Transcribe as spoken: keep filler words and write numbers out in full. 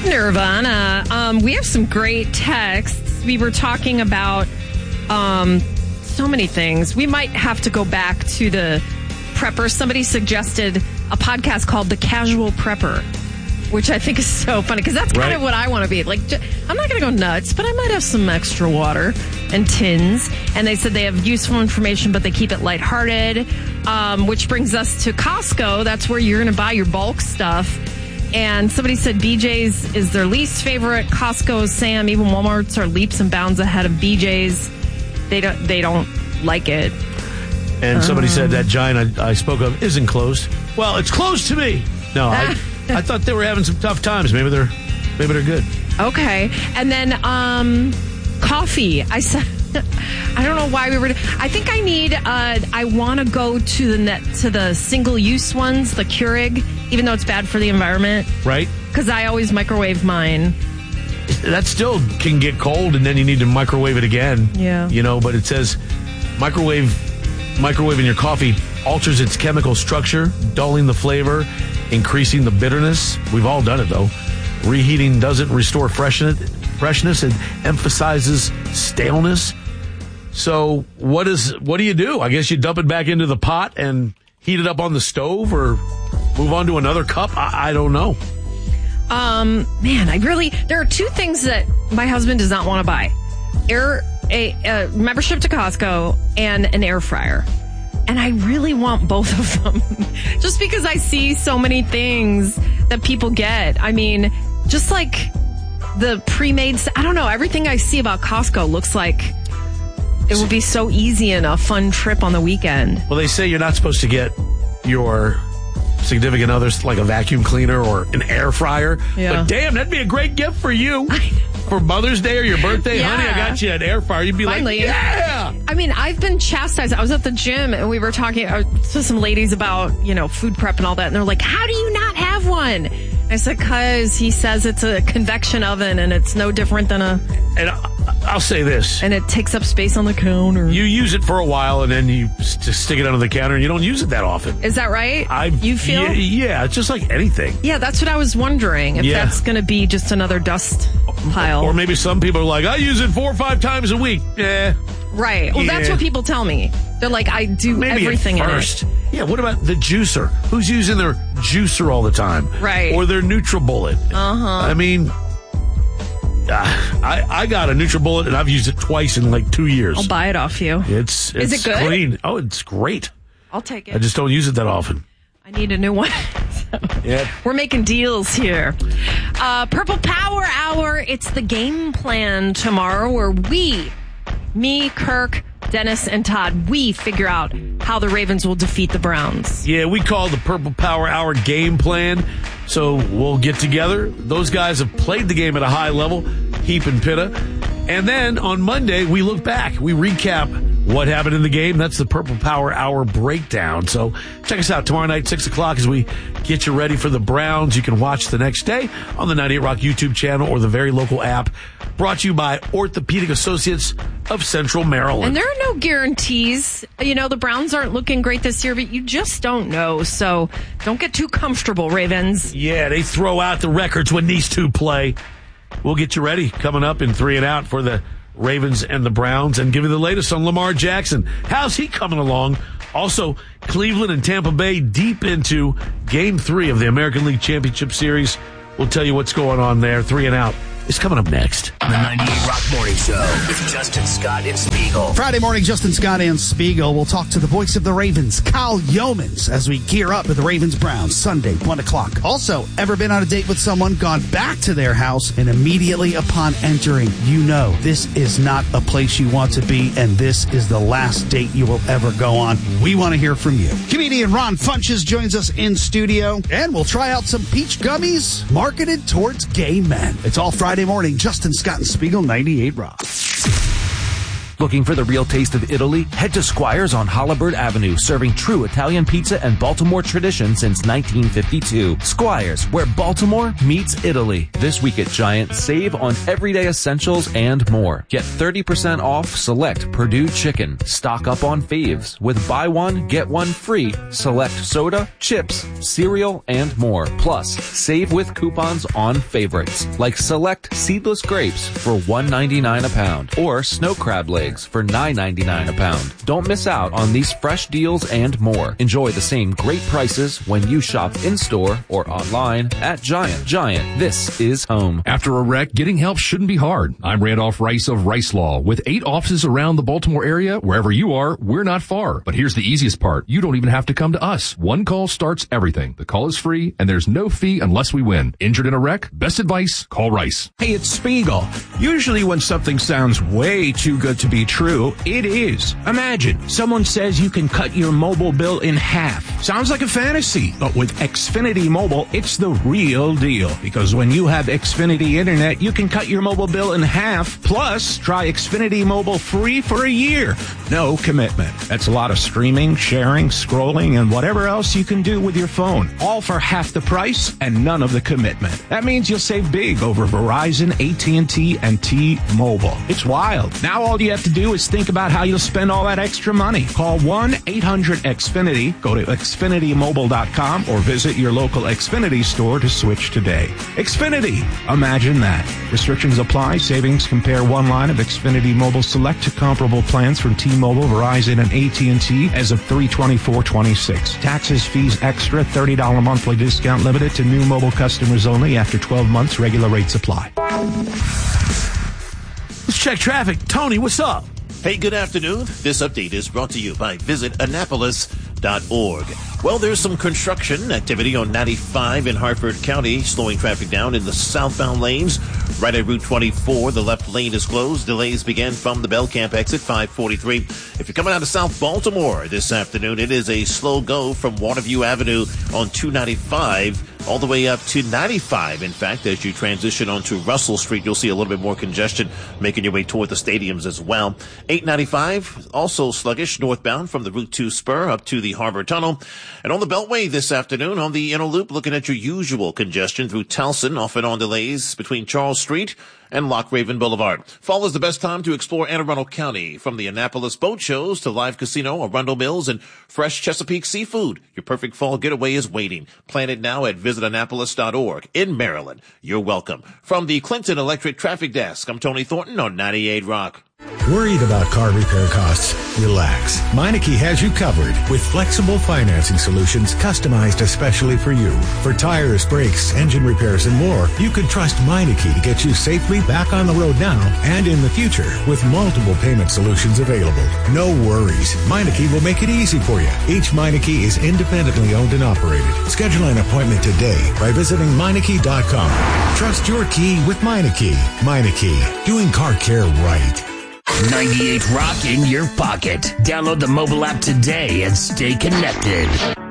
Nirvana. Um, we have some great texts. We were talking about um, so many things. We might have to go back to the prepper. Somebody suggested a podcast called The Casual Prepper, which I think is so funny because that's kind right. of what I want to be. Like, I'm not going to go nuts, but I might have some extra water and tins. And they said they have useful information, but they keep it lighthearted, um, which brings us to Costco. That's where you're going to buy your bulk stuff. And somebody said B J's is their least favorite. Costco, Sam, even Walmart's are leaps and bounds ahead of B J's. They don't, they don't like it. And somebody um, said that giant I, I spoke of isn't closed. Well, it's closed to me. No, I, I thought they were having some tough times. Maybe they're maybe they're good. Okay. And then um, coffee. I said, I don't know why we were. I think I need. Uh, I want to go to the net to the single use ones, the Keurig, even though it's bad for the environment. Right. Because I always microwave mine. That still can get cold, and then you need to microwave it again. Yeah. You know, but it says microwave microwaving your coffee alters its chemical structure, dulling the flavor, increasing the bitterness. We've all done it, though. Reheating doesn't restore freshness, freshness and emphasizes staleness. So what is what do you do? I guess you dump it back into the pot and heat it up on the stove, or move on to another cup? I, I don't know. Um, man, I really... There are two things that my husband does not want to buy. Air, a, a membership to Costco and an air fryer. And I really want both of them. Just because I see so many things that people get. I mean, just like the pre-made... I don't know. Everything I see about Costco looks like it would be so easy and a fun trip on the weekend. Well, they say you're not supposed to get your significant others like a vacuum cleaner or an air fryer. Yeah. But damn, that'd be a great gift for you. For Mother's Day or your birthday. Yeah. Honey, I got you an air fryer. You'd be Finally. like, yeah. I mean, I've been chastised. I was at the gym and we were talking uh, to some ladies about, you know, food prep and all that. And they're like, how do you not have one? I said, because he says it's a convection oven and it's no different than a... And I'll say this. And it takes up space on the counter. You use it for a while and then you just stick it under the counter and you don't use it that often. Is that right? I, you feel? Yeah, yeah, it's just like anything. Yeah, that's what I was wondering. If yeah. that's going to be just another dust pile. Or maybe some people are like, I use it four or five times a week. Yeah. Right. Well, yeah. that's what people tell me. They're like, I do maybe everything at first. in it. Yeah, what about the juicer? Who's using their juicer all the time? Right. Or their NutriBullet? Uh-huh. I mean... I, I got a NutriBullet and I've used it twice in like two years. I'll buy it off you. It's, it's Is it good? clean. Oh, it's great. I'll take it. I just don't use it that often. I need a new one. So yeah. We're making deals here. Uh, Purple Power Hour. It's the game plan tomorrow where we, me, Kirk, Dennis, and Todd, we figure out how the Ravens will defeat the Browns. Yeah, we call the Purple Power Hour game plan. So we'll get together. Those guys have played the game at a high level, Heap and Pitta. And then on Monday, we look back. We recap what happened in the game. That's the Purple Power Hour breakdown. So check us out tomorrow night, six o'clock, as we get you ready for the Browns. You can watch the next day on the ninety-eight Rock YouTube channel or the very local app. Brought to you by Orthopedic Associates of Central Maryland. And there are no guarantees. You know, the Browns aren't looking great this year, but you just don't know. So don't get too comfortable, Ravens. Yeah, they throw out the records when these two play. We'll get you ready coming up in three and out for the Ravens and the Browns and give you the latest on Lamar Jackson. How's he coming along? Also, Cleveland and Tampa Bay deep into game three of the American League Championship Series. We'll tell you what's going on there. Three and out is coming up next. The ninety-eight Rock Morning Show with Justin Scott and Spiegel. Friday morning, Justin Scott and Spiegel will talk to the voice of the Ravens, Kyle Yeomans, as we gear up with the Ravens-Browns Sunday, one o'clock. Also, ever been on a date with someone, gone back to their house, and immediately upon entering, you know this is not a place you want to be, and this is the last date you will ever go on. We want to hear from you. Comedian Ron Funches joins us in studio, and we'll try out some peach gummies marketed towards gay men. It's all Friday morning. Justin Scott and Spiegel, ninety-eight Rock. Looking for the real taste of Italy? Head to Squire's on Holabird Avenue, serving true Italian pizza and Baltimore tradition since nineteen fifty-two. Squire's, where Baltimore meets Italy. This week at Giant, save on everyday essentials and more. Get thirty percent off select Purdue chicken. Stock up on faves with buy one, get one free. Select soda, chips, cereal, and more. Plus, save with coupons on favorites like select seedless grapes for one ninety-nine a pound or snow crab legs for nine ninety-nine a pound. Don't miss out on these fresh deals and more. Enjoy the same great prices when you shop in-store or online at Giant. Giant, this is home. After a wreck, getting help shouldn't be hard. I'm Randolph Rice of Rice Law. With eight offices around the Baltimore area, wherever you are, we're not far. But here's the easiest part. You don't even have to come to us. One call starts everything. The call is free, and there's no fee unless we win. Injured in a wreck? Best advice, call Rice. Hey, it's Spiegel. Usually when something sounds way too good to be true, it is. Imagine, someone says you can cut your mobile bill in half. Sounds like a fantasy, but with Xfinity Mobile, it's the real deal. Because when you have Xfinity Internet, you can cut your mobile bill in half, plus try Xfinity Mobile free for a year. No commitment. That's a lot of streaming, sharing, scrolling, and whatever else you can do with your phone. All for half the price and none of the commitment. That means you'll save big over Verizon, A T and T, and T-Mobile. It's wild. Now all you have to do is think about how you'll spend all that extra money. Call one eight hundred X Finity, go to Xfinity Mobile dot com, or visit your local Xfinity store to switch today. Xfinity. Imagine that. Restrictions apply. Savings compare one line of Xfinity Mobile Select to comparable plans from T-Mobile, Verizon, and A T and T as of three twenty-four twenty-six. Taxes, fees extra, thirty dollars monthly discount limited to new mobile customers only after twelve months. Regular rates apply. Let's check traffic. Tony, what's up? Hey, good afternoon. This update is brought to you by visit annapolis dot org. Well, there's some construction activity on ninety-five in Hartford County, slowing traffic down in the southbound lanes. Right at Route twenty-four, the left lane is closed. Delays began from the Belcamp exit, five forty-three. If you're coming out of South Baltimore this afternoon, it is a slow go from Waterview Avenue on two ninety-five all the way up to ninety-five. In fact, as you transition onto Russell Street, you'll see a little bit more congestion making your way toward the stadiums as well. eight ninety-five, also sluggish northbound from the Route two spur up to the Harbor Tunnel. And on the Beltway this afternoon, on the inner loop, looking at your usual congestion through Towson, off and on delays between Charles Street and Lock Raven Boulevard. Fall is the best time to explore Anne Arundel County, from the Annapolis boat shows to live casino, Arundel Mills, and fresh Chesapeake seafood. Your perfect fall getaway is waiting. Plan it now at visit annapolis dot org. In Maryland, you're welcome. From the Clinton Electric Traffic Desk, I'm Tony Thornton on ninety-eight Rock. Worried about car repair costs? Relax. Meineke has you covered with flexible financing solutions customized especially for you. For tires, brakes, engine repairs, and more, you can trust Meineke to get you safely back on the road now and in the future with multiple payment solutions available. No worries. Meineke will make it easy for you. Each Meineke is independently owned and operated. Schedule an appointment today by visiting Meineke dot com. Trust your key with Meineke. Meineke, doing car care right. ninety-eight Rock in your pocket. Download the mobile app today and stay connected.